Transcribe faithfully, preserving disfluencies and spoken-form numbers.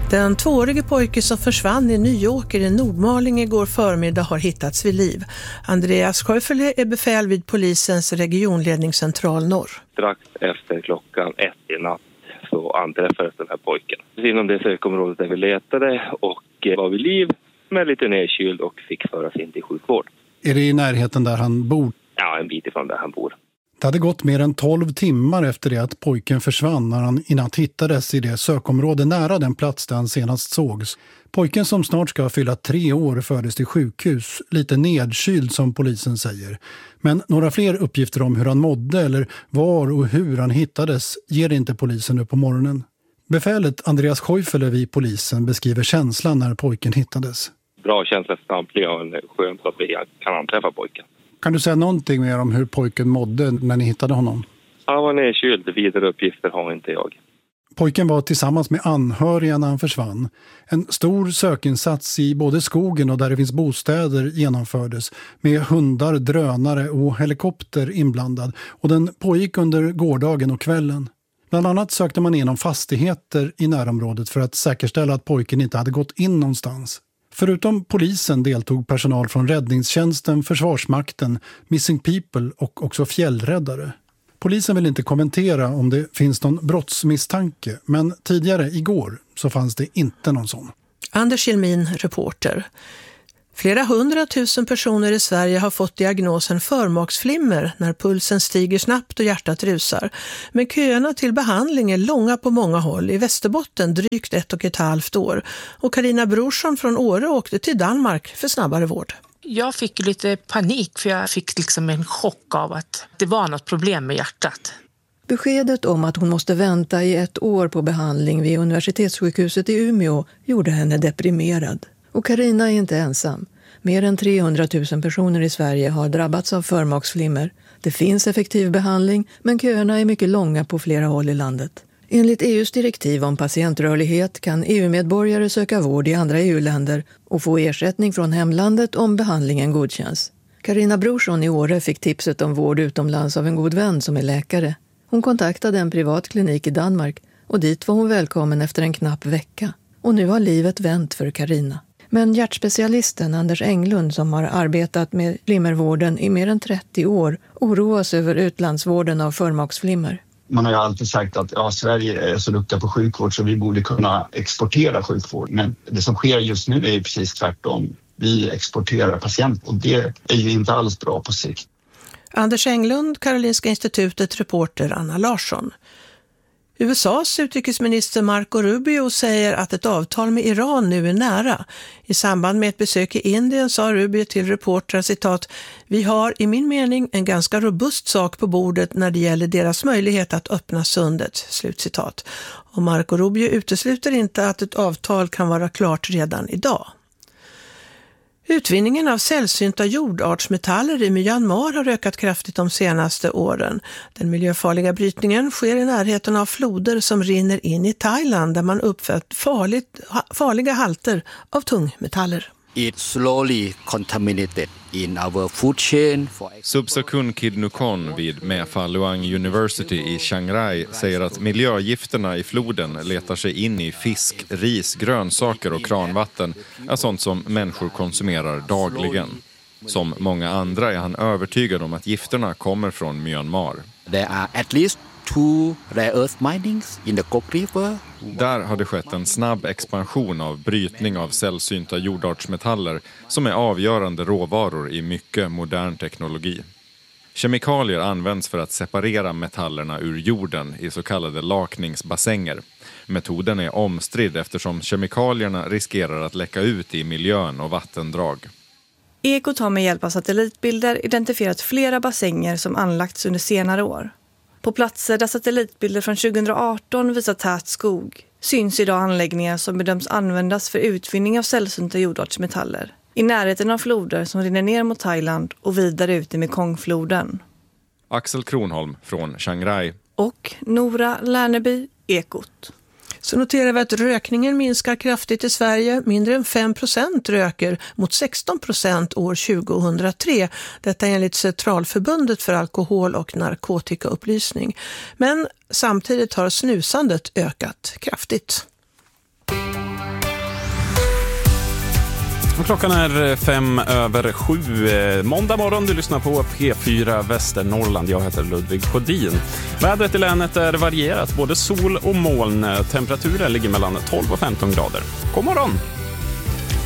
Den tvåårige pojke som försvann i Nyåker i Nordmaling igår förmiddag har hittats vid liv. Andreas Sjöfele är befäl vid polisens regionledningscentral norr. Strax efter klockan ett i natt så anträffades den här pojken. Inom det sökområdet där vi letade och var vid liv med lite nedkyld och fick föras in till sjukvård. Är det i närheten där han bor? Ja, en bit ifrån där han bor. Det hade gått mer än tolv timmar efter det att pojken försvann när han i natt hittades i det sökområde nära den plats där han senast sågs. Pojken som snart ska fylla tre år fördes till sjukhus, lite nedkyld som polisen säger. Men några fler uppgifter om hur han mådde eller var och hur han hittades ger inte polisen nu på morgonen. Befälet Andreas Sjöfele vid polisen beskriver känslan när pojken hittades. Bra känsla för samtliga och skönt att vi kan anträffa pojken. Kan du säga någonting mer om hur pojken mådde när ni hittade honom? Han var nedkyld, vidare uppgifter har inte jag. Pojken var tillsammans med anhöriga när han försvann. En stor sökinsats i både skogen och där det finns bostäder genomfördes med hundar, drönare och helikopter inblandad, och den pågick under gårdagen och kvällen. Bland annat sökte man igenom fastigheter i närområdet för att säkerställa att pojken inte hade gått in någonstans. Förutom polisen deltog personal från räddningstjänsten, Försvarsmakten, Missing People och också fjällräddare. Polisen vill inte kommentera om det finns någon brottsmisstanke, men tidigare igår så fanns det inte någon sån. Anders Jelmin, reporter. Flera hundratusen personer i Sverige har fått diagnosen förmaksflimmer när pulsen stiger snabbt och hjärtat rusar. Men köerna till behandling är långa på många håll. I Västerbotten drygt ett och ett halvt år. Och Carina Brorsson från Åre åkte till Danmark för snabbare vård. Jag fick lite panik för jag fick liksom en chock av att det var något problem med hjärtat. Beskedet om att hon måste vänta i ett år på behandling vid universitetssjukhuset i Umeå gjorde henne deprimerad. Och Carina är inte ensam. Mer än trehundratusen personer i Sverige har drabbats av förmaksflimmer. Det finns effektiv behandling, men köerna är mycket långa på flera håll i landet. Enligt E U:s direktiv om patientrörlighet kan E U-medborgare söka vård i andra E U-länder och få ersättning från hemlandet om behandlingen godkänns. Carina Brorsson i Åre fick tipset om vård utomlands av en god vän som är läkare. Hon kontaktade en privat klinik i Danmark och dit var hon välkommen efter en knapp vecka. Och nu har livet vänt för Carina. Men hjärtspecialisten Anders Englund, som har arbetat med flimmervården i mer än trettio år, oroas över utlandsvården av förmaksflimmer. Man har ju alltid sagt att ja, Sverige är så duktiga på sjukvård så vi borde kunna exportera sjukvård. Men det som sker just nu är ju precis tvärtom. Vi exporterar patienter och det är ju inte alls bra på sikt. Anders Englund, Karolinska institutet, reporter Anna Larsson. U S A:s utrikesminister Marco Rubio säger att ett avtal med Iran nu är nära. I samband med ett besök i Indien sa Rubio till reportrar citat: "Vi har i min mening en ganska robust sak på bordet när det gäller deras möjlighet att öppna sundet." Slutcitat. Och Marco Rubio utesluter inte att ett avtal kan vara klart redan idag. Utvinningen av sällsynta jordartsmetaller i Myanmar har ökat kraftigt de senaste åren. Den miljöfarliga brytningen sker i närheten av floder som rinner in i Thailand där man uppfött farligt, farliga halter av tungmetaller. It slowly contaminated in our food chain. Subsakun Kidnukon vid Mefa Luang University i Chiang Rai säger att miljögifterna i floden letar sig in i fisk, ris, grönsaker och kranvatten är sånt som människor konsumerar dagligen. Som många andra är han övertygad om att gifterna kommer från Myanmar. There are at least two rare earth minings in the Kok River. Där har det skett en snabb expansion av brytning av sällsynta jordartsmetaller som är avgörande råvaror i mycket modern teknologi. Kemikalier används för att separera metallerna ur jorden i så kallade lakningsbassänger. Metoden är omstridd eftersom kemikalierna riskerar att läcka ut i miljön och vattendrag. Ekot har med hjälp av satellitbilder identifierat flera bassänger som anlagts under senare år. På platser där satellitbilder från tjugoarton visar tät skog syns idag anläggningar som bedöms användas för utvinning av sällsynta jordartsmetaller i närheten av floder som rinner ner mot Thailand och vidare ut i Mekongfloden. Axel Kronholm från Chiang Rai. Och Nora Lärneby, Ekot. Så noterar vi att rökningen minskar kraftigt i Sverige. Mindre än fem procent röker mot sexton procent år tjugohundratre. Detta enligt Centralförbundet för alkohol- och narkotikaupplysning. Men samtidigt har snusandet ökat kraftigt. Klockan är fem över sju. Måndag morgon, du lyssnar på P fyra Västernorrland. Jag heter Ludvig Sjödin. Vädret i länet är varierat, både sol och moln. Temperaturen ligger mellan tolv och femton grader. God morgon!